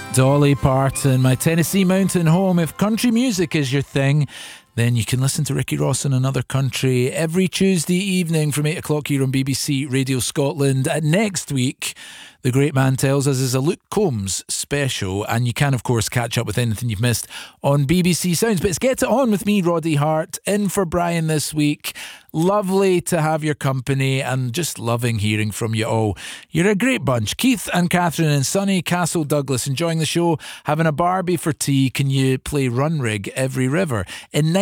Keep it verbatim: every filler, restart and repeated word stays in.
Dolly Parton, my Tennessee mountain home. If country music is your thing, then you can listen to Ricky Ross in Another Country every Tuesday evening from eight o'clock here on B B C Radio Scotland. Uh, next week, The Great Man Tells Us is a Luke Combs special, and you can, of course, catch up with anything you've missed on B B C Sounds. But it's Get It On with me, Roddy Hart, in for Brian this week. Lovely to have your company and just loving hearing from you all. You're a great bunch. Keith and Catherine in sunny Castle Douglas enjoying the show, having a barbie for tea. Can you play Run Rig Every River? In